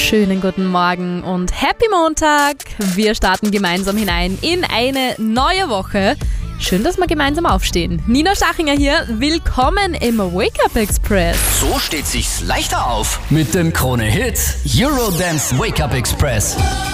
Schönen guten Morgen und Happy Montag! Wir starten gemeinsam hinein in eine neue Woche. Schön, dass wir gemeinsam aufstehen. Nina Schachinger hier, willkommen im Wake-Up Express. So steht sich's leichter auf mit dem Krone-Hit Eurodance Wake-Up Express.